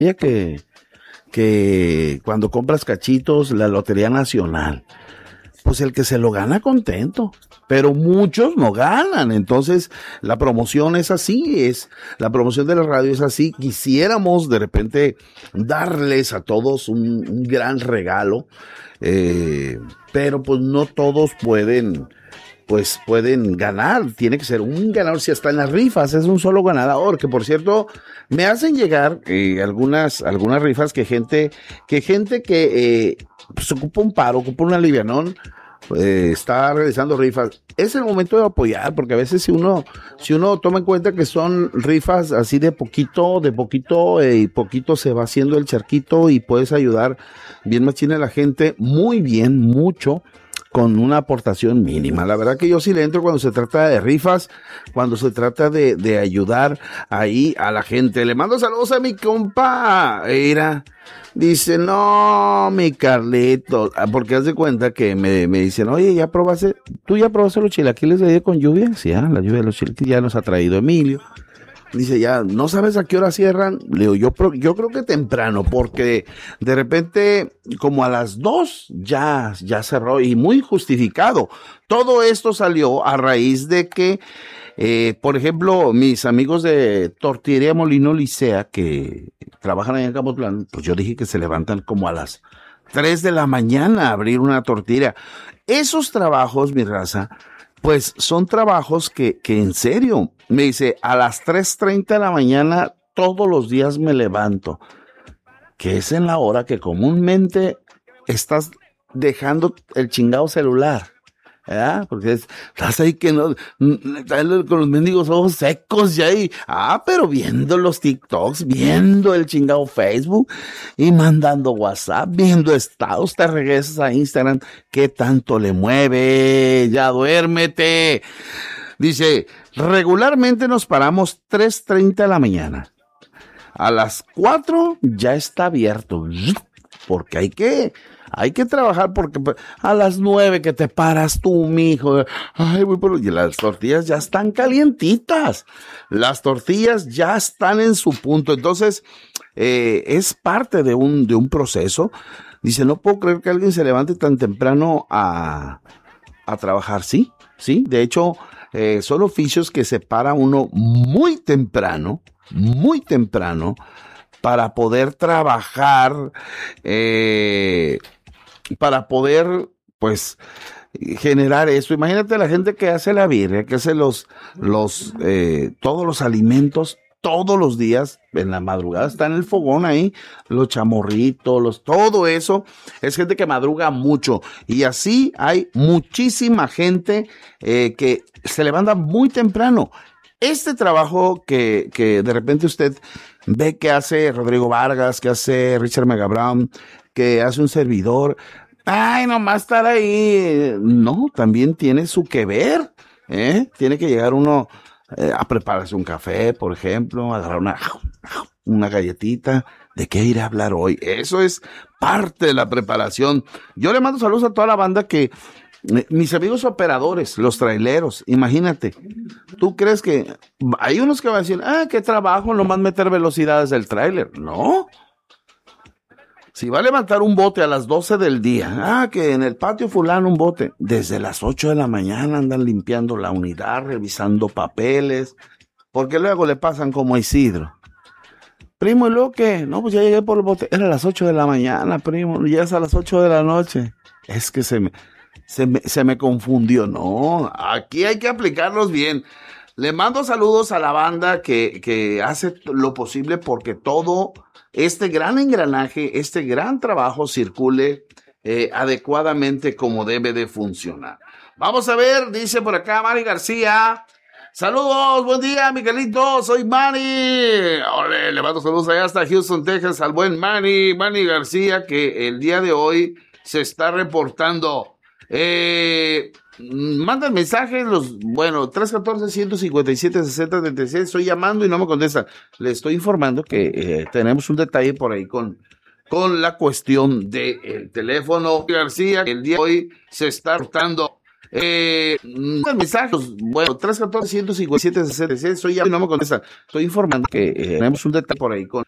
que cuando compras cachitos, la Lotería Nacional, pues el que se lo gana contento, pero muchos no ganan. Entonces la promoción es así, la promoción de la radio es así. Quisiéramos de repente darles a todos un gran regalo, pero pues no todos pueden ganar. Tiene que ser un ganador. Si hasta en las rifas es un solo ganador, que por cierto me hacen llegar algunas rifas que gente que pues ocupa un paro, ocupa un alivianón, está realizando rifas. Es el momento de apoyar, porque a veces si uno toma en cuenta que son rifas así de poquito y poquito se va haciendo el charquito, y puedes ayudar bien machina a la gente, muy bien, mucho, con una aportación mínima. La verdad que yo sí le entro cuando se trata de rifas, cuando se trata de ayudar ahí a la gente. Le mando saludos a mi compa. Mira, dice, no, mi Carlito, porque haz de cuenta que me dicen, oye, ¿tú ya probaste los chilaquiles de ayer con lluvia? Sí, la lluvia de los chilaquiles ya nos ha traído Emilio. Dice, ya, ¿no sabes a qué hora cierran? Le digo, yo creo que temprano, porque de repente, como a las 2, ya cerró, y muy justificado. Todo esto salió a raíz de que, por ejemplo, mis amigos de Tortillería Molino Licea, que trabajan allá en Capotlán, pues yo dije que se levantan como a las 3 de la mañana a abrir una tortillería. Esos trabajos, mi raza, pues son trabajos que en serio, me dice, a las 3:30 de la mañana todos los días me levanto, que es en la hora que comúnmente estás dejando el chingado celular, ¿verdad? Porque estás ahí que no, con los mendigos ojos secos ya ahí, pero viendo los TikToks, viendo el chingado Facebook y mandando WhatsApp, viendo estados, te regresas a Instagram, ¿qué tanto le mueve? Ya duérmete. Dice, regularmente nos paramos 3:30 de la mañana. A las 4 ya está abierto, porque hay que trabajar, porque a las 9 que te paras tú, mijo, y las tortillas ya están calientitas, las tortillas ya están en su punto. Entonces, es parte de un proceso. Dice, no puedo creer que alguien se levante tan temprano a trabajar. Sí, de hecho, son oficios que se para uno muy temprano, para poder trabajar, para poder, pues, generar eso. Imagínate la gente que hace la birria, que hace todos los alimentos todos los días, en la madrugada, está en el fogón ahí, los chamorritos, todo eso, es gente que madruga mucho, y así hay muchísima gente que se levanta muy temprano. Este trabajo que de repente usted ve que hace Rodrigo Vargas, que hace Richard Megabrand, que hace un servidor, nomás estar ahí, no, también tiene su que ver, tiene que llegar uno a prepararse un café, por ejemplo, agarrar una galletita. ¿De qué iré a hablar hoy? Eso es parte de la preparación. Yo le mando saludos a toda la banda mis amigos operadores, los traileros, imagínate. ¿Tú crees que hay unos que van a decir, qué trabajo, nomás meter velocidades del tráiler? No. Si va a levantar un bote a las 12 del día, que en el patio fulano un bote, desde las 8 de la mañana andan limpiando la unidad, revisando papeles, porque luego le pasan como a Isidro. Primo, ¿y luego qué? No, pues ya llegué por el bote. Era a las 8 de la mañana, primo, ya es a las 8 de la noche. Es que se me confundió. No, aquí hay que aplicarlos bien. Le mando saludos a la banda que hace lo posible porque todo este gran engranaje, este gran trabajo circule adecuadamente como debe de funcionar. Vamos a ver, dice por acá Manny García. Saludos, buen día, Miguelito, soy Manny. Le mando saludos allá hasta Houston, Texas, al buen Manny García, que el día de hoy se está reportando. Mandan mensajes 314-157-6036. Estoy llamando y no me contestan. Le estoy informando que tenemos un detalle por ahí con la cuestión del teléfono. García, el día de hoy se está reportando. Mensajes 314-157-6036. Estoy llamando y no me contestan. Estoy informando que tenemos un detalle por ahí con